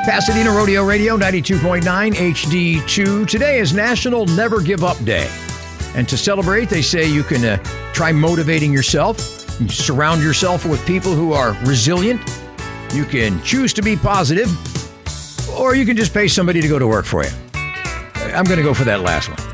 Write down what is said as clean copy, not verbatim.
Pasadena Rodeo Radio 92.9 HD2. Today is National Never Give Up Day. And to celebrate, they say you can try motivating yourself. You surround yourself with people who are resilient. You can choose to be positive, or you can just pay somebody to go to work for you. I'm going to go for that last one.